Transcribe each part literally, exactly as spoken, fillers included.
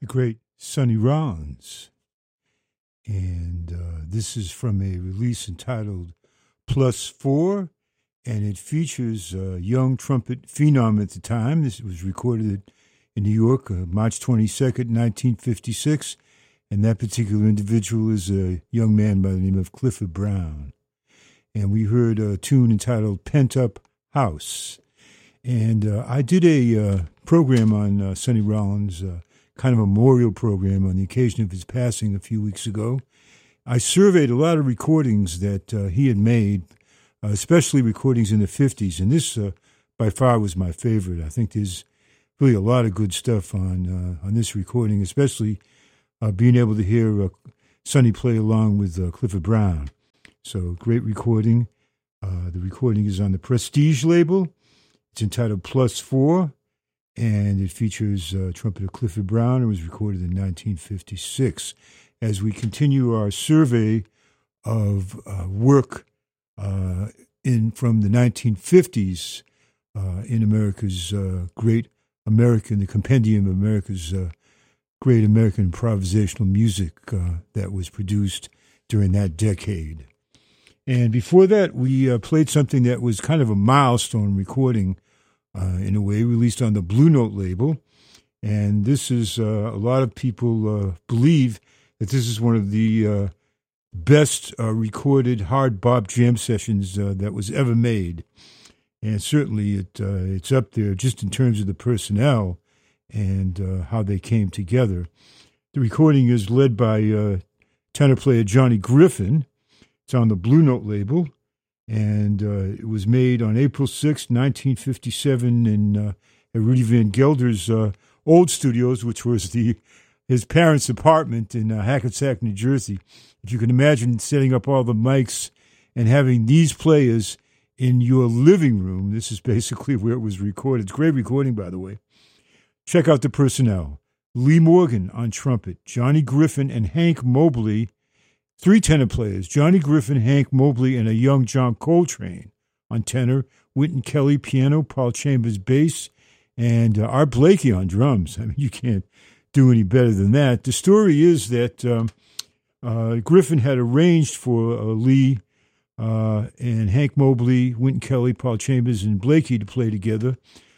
the great Sonny Rollins. And uh, this is from a release entitled Plus Four, and it features a young trumpet phenom at the time. This was recorded in New York, uh, March twenty-second, nineteen fifty-six, and that particular individual is a young man by the name of Clifford Brown. And we heard a tune entitled Pent Up House. And uh, I did a uh, program on uh, Sonny Rollins, uh, kind of a memorial program on the occasion of his passing a few weeks ago. I surveyed a lot of recordings that uh, he had made, uh, especially recordings in the fifties, and this uh, by far was my favorite. I think there's really a lot of good stuff on uh, on this recording, especially uh, being able to hear uh, Sonny play along with uh, Clifford Brown. So great recording. Uh, the recording is on the Prestige label. It's entitled Plus Four, and it features uh, trumpeter Clifford Brown. It was recorded in nineteen fifty-six. As we continue our survey of uh, work uh, in from the nineteen fifties uh, in America's uh, great American, the Compendium of America's uh, great American improvisational music uh, that was produced during that decade. And before that, we uh, played something that was kind of a milestone recording, uh, in a way, released on the Blue Note label. And this is, uh, a lot of people uh, believe that this is one of the uh, best uh, recorded hard bop jam sessions uh, that was ever made. And certainly it uh, it's up there just in terms of the personnel and uh, how they came together. The recording is led by uh, tenor player Johnny Griffin. It's on the Blue Note label, and uh, it was made on April sixth, nineteen fifty-seven in uh, at Rudy Van Gelder's uh, old studios, which was the his parents' apartment in uh, Hackensack, New Jersey. If you can imagine setting up all the mics and having these players in your living room, this is basically where it was recorded. It's great recording, by the way. Check out the personnel. Lee Morgan on trumpet, Johnny Griffin and Hank Mobley. Three tenor players, Johnny Griffin, Hank Mobley, and a young John Coltrane on tenor, Wynton Kelly piano, Paul Chambers bass, and uh, Art Blakey on drums. I mean, you can't do any better than that. The story is that um, uh, Griffin had arranged for uh, Lee uh, and Hank Mobley, Wynton Kelly, Paul Chambers, and Blakey to play together.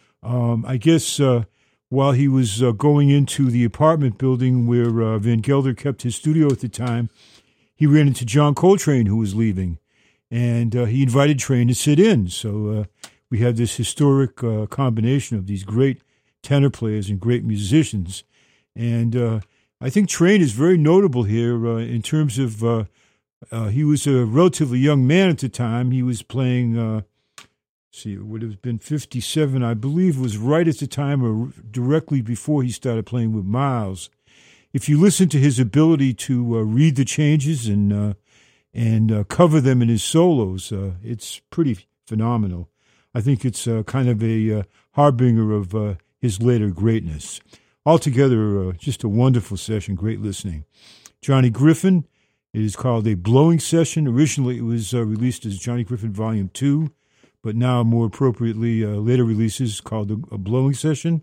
Um, I guess uh, while he was uh, going into the apartment building where uh, Van Gelder kept his studio at the time, he ran into John Coltrane, who was leaving, and uh, he invited Train to sit in. So uh, we have this historic uh, combination of these great tenor players and great musicians. And uh, I think Train is very notable here uh, in terms of uh, uh, he was a relatively young man at the time. He was playing, uh, let's see, it would have been fifty-seven, I believe, was right at the time or directly before he started playing with Miles. If you listen to his ability to uh, read the changes and uh, and uh, cover them in his solos, uh, it's pretty phenomenal. I think it's uh, kind of a uh, harbinger of uh, his later greatness. Altogether, uh, just a wonderful session, great listening. Johnny Griffin, it is called a blowing session. Originally, it was uh, released as Johnny Griffin Volume two, but now more appropriately, uh, later releases called a, a blowing session,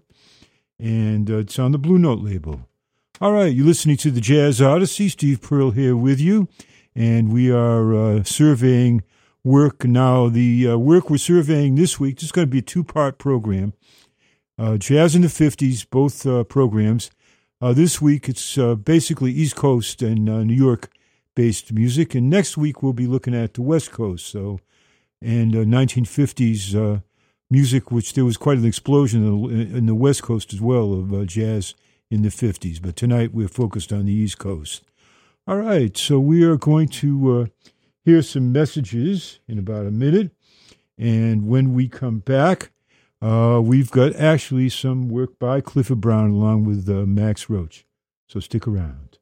and uh, it's on the Blue Note label. All right, you're listening to the Jazz Odyssey. Steve Pearl here with you, and we are uh, surveying work. Now, the uh, work we're surveying this week, this is going to be a two-part program. Uh, Jazz in the fifties, both uh, programs. Uh, this week, it's uh, basically East Coast and uh, New York-based music, and next week we'll be looking at the West Coast, so and uh, nineteen fifties uh, music, which there was quite an explosion in the, in the West Coast as well of uh, jazz in the fifties, but tonight we're focused on the East Coast. All right, so we are going to uh, hear some messages in about a minute, and when we come back, uh, we've got actually some work by Clifford Brown along with uh, Max Roach, so stick around.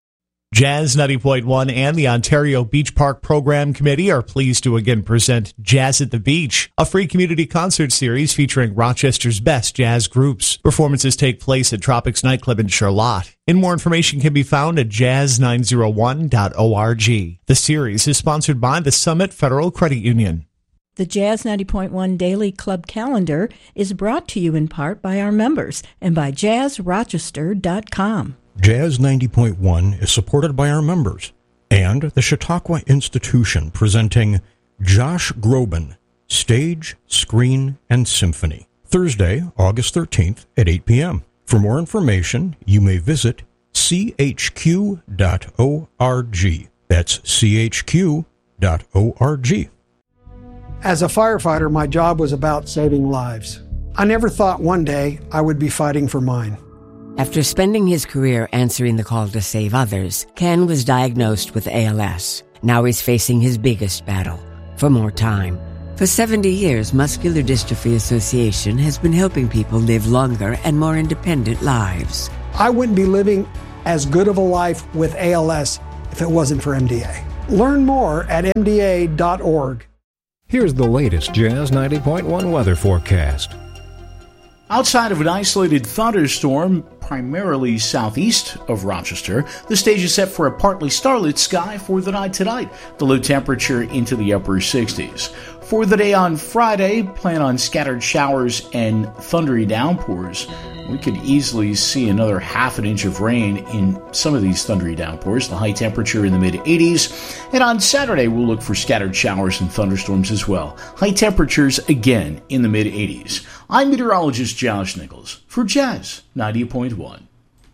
Jazz ninety point one and the Ontario Beach Park Program Committee are pleased to again present Jazz at the Beach, a free community concert series featuring Rochester's best jazz groups. Performances take place at Tropics Nightclub in Charlotte. And more information can be found at jazz nine oh one dot org. The series is sponsored by the Summit Federal Credit Union. The Jazz ninety point one Daily Club Calendar is brought to you in part by our members and by jazz rochester dot com. Jazz ninety point one is supported by our members and the Chautauqua Institution, presenting Josh Groban, Stage, Screen, and Symphony, Thursday, August thirteenth at eight p.m. For more information, you may visit c h q dot org. That's c h q dot org. As a firefighter, my job was about saving lives. I never thought one day I would be fighting for mine. After spending his career answering the call to save others, Ken was diagnosed with A L S. Now he's facing his biggest battle, for more time. For seventy years, Muscular Dystrophy Association has been helping people live longer and more independent lives. I wouldn't be living as good of a life with A L S if it wasn't for M D A. Learn more at m d a dot org. Here's the latest Jazz ninety point one weather forecast. Outside of an isolated thunderstorm, primarily southeast of Rochester, the stage is set for a partly starlit sky for the night tonight. The low temperature into the upper sixties. For the day on Friday, plan on scattered showers and thundery downpours. We could easily see another half an inch of rain in some of these thundery downpours. The high temperature in the mid-eighties. And on Saturday, we'll look for scattered showers and thunderstorms as well. High temperatures again in the mid-eighties. I'm meteorologist Josh Nichols for Jazz ninety point one.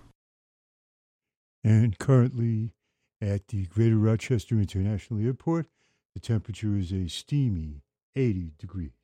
And currently at the Greater Rochester International Airport, the temperature is a steamy eighty degrees.